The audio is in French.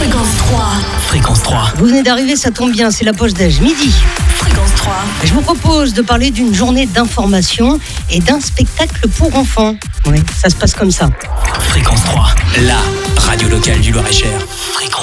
Fréquence 3. Fréquence 3. Vous venez d'arriver, ça tombe bien, c'est la poche déj, midi. Fréquence 3. Je vous propose de parler d'une journée d'information et d'un spectacle pour enfants. Oui, ça se passe comme ça. Fréquence 3, la radio locale du Loir-et-Cher. Fréquence